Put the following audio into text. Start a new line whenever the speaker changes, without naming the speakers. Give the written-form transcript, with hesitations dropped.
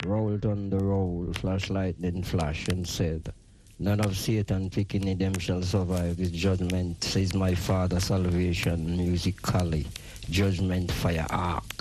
rolled on the roll, flash lightning flash, and said, none of Satan picking them shall survive. His judgment says my father salvation musically. Judgment fire. Ah.